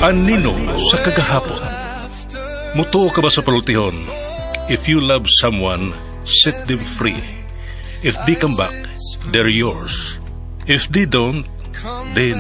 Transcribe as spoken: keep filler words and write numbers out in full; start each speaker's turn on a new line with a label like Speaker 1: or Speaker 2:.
Speaker 1: Anino sa kagahapon. Mutuo ka ba sa palutihon? If you love someone, set them free. If they come back, they're yours. If they don't, then